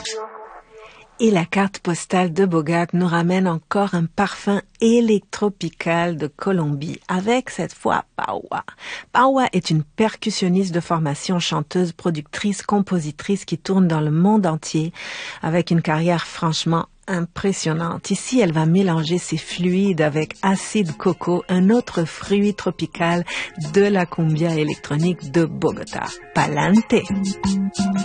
Et la carte postale de Bogart nous ramène encore un parfum électropical de Colombie, avec cette fois Paua. Paua est une percussionniste de formation, chanteuse, productrice, compositrice qui tourne dans le monde entier avec une carrière franchement impressionnante. Ici, elle va mélanger ses fluides avec acide coco, un autre fruit tropical de la cumbia électronique de Bogota. Pa'lante!